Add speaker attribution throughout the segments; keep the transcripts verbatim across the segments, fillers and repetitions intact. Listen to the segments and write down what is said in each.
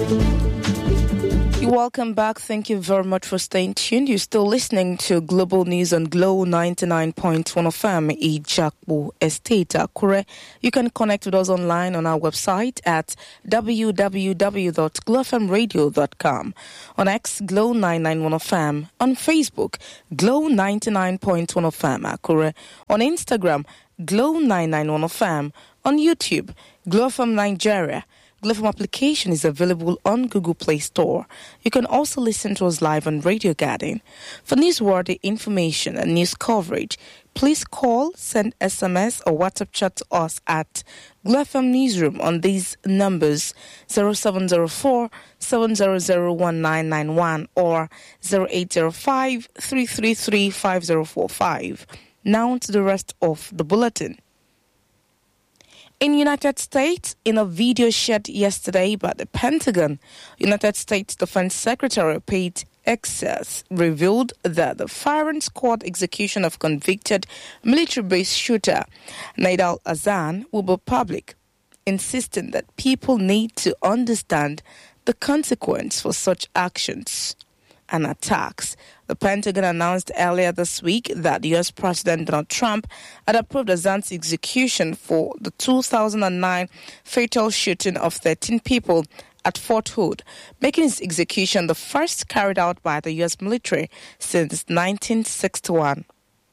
Speaker 1: Welcome back. Thank you very much for staying tuned. You're still listening to Global News on Glow ninety-nine point one F M, Ijakbo Estate, Akure. You can connect with us online on our website at w w w dot glow f m radio dot com. On X, Glow nine ninety-one F M. On Facebook, Glow ninety-nine point one F M, Akure. On Instagram, Glow nine ninety-one F M. On YouTube, Glow F M Nigeria. Glow F M application is available on Google Play Store. You can also listen to us live on Radio Garden. For newsworthy information and news coverage, please call, send S M S or WhatsApp chat to us at Glow F M Newsroom on these numbers zero seven zero four, seven zero zero, one nine nine one or zero eight zero five, three three three, five zero four five. Now to the rest of the bulletin. In United States, in a video shared yesterday by the Pentagon, United States Defense Secretary Pete Hegseth revealed that the firing squad execution of convicted military-based shooter Nidal Hasan will be public, insisting that people need to understand the consequence for such actions and attacks. The Pentagon announced earlier this week that U S President Donald Trump had approved Hasan's execution for the two thousand nine fatal shooting of thirteen people at Fort Hood, making his execution the first carried out by the U S military since nineteen sixty-one.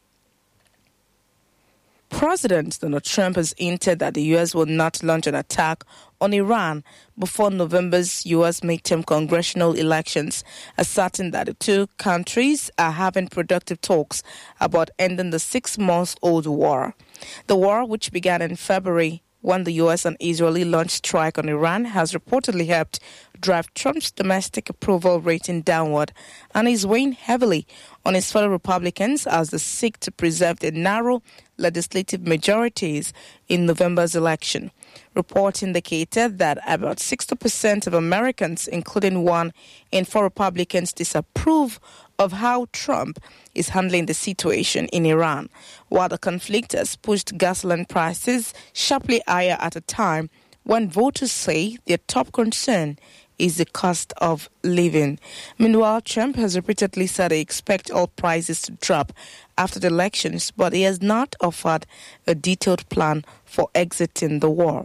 Speaker 1: President Donald Trump has hinted that the U S will not launch an attack on Iran before November's U S midterm congressional elections, asserting that the two countries are having productive talks about ending the six-month-old war. The war, which began in February when the U S and Israeli launched strike on Iran, has reportedly helped drive Trump's domestic approval rating downward and is weighing heavily on his fellow Republicans as they seek to preserve the narrow legislative majorities in November's election. Reports indicated that about sixty percent of Americans, including one in four Republicans, disapprove of how Trump is handling the situation in Iran, while the conflict has pushed gasoline prices sharply higher at a time when voters say their top concern is the cost of living. Meanwhile, Trump has repeatedly said he expects oil prices to drop after the elections, but he has not offered a detailed plan for exiting the war.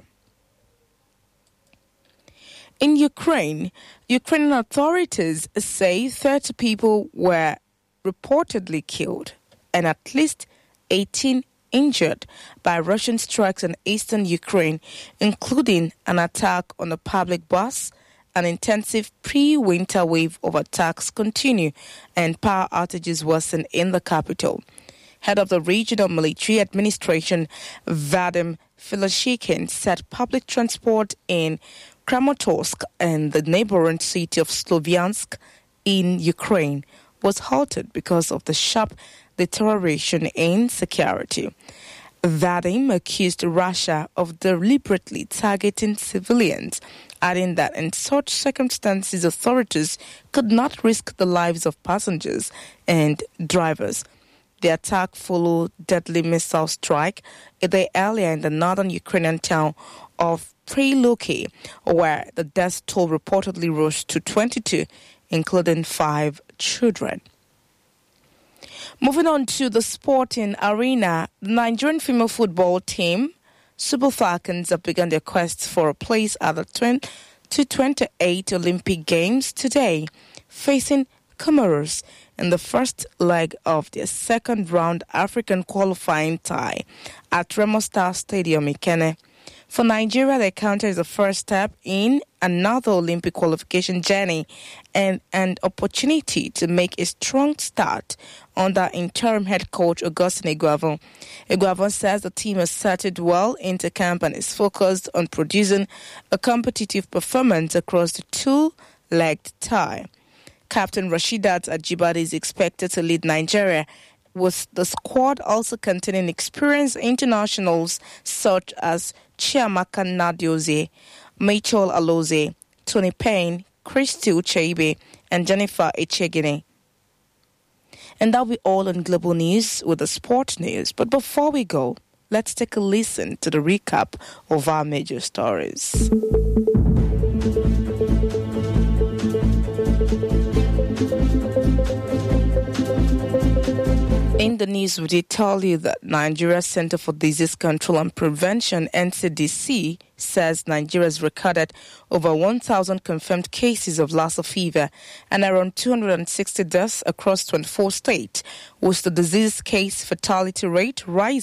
Speaker 1: In Ukraine, Ukrainian authorities say thirty people were reportedly killed and at least eighteen injured by Russian strikes in eastern Ukraine, including an attack on a public bus. An intensive pre-winter wave of attacks continue and power outages worsen in the capital. Head of the Regional Military Administration, Vadim Filashkin, said public transport in Kramatorsk and the neighboring city of Sloviansk in Ukraine was halted because of the sharp deterioration in security. Vadim accused Russia of deliberately targeting civilians, adding that in such circumstances authorities could not risk the lives of passengers and drivers. The attack followed deadly missile strike a day earlier in the northern Ukrainian town of Priluki, where the death toll reportedly rose to twenty-two, including five children. Moving on to the sporting arena, the Nigerian female football team, Super Falcons, have begun their quest for a place at the twenty twenty-eight Olympic Games today, facing Comoros in the first leg of their second-round African qualifying tie at Remo Star Stadium, Ikenne. For Nigeria, the encounter is the first step in another Olympic qualification journey and an opportunity to make a strong start under interim head coach Augustine Iguavon. Iguavon says the team has started well into camp and is focused on producing a competitive performance across the two-legged tie. Captain Rasheedat Ajibade is expected to lead Nigeria, with the squad also containing experienced internationals such as Chiamaka Nnadozie, Michael Alozie, Tony Payne, Christy Ucheibe, and Jennifer Echegini. And that'll be all on Global News with the sport news. But before we go, let's take a listen to the recap of our major stories. In the news, we did tell you that Nigeria Center for Disease Control and Prevention, N C D C, says Nigeria has recorded over one thousand confirmed cases of Lassa fever and around two hundred sixty deaths across twenty-four states, with the disease case fatality rate rising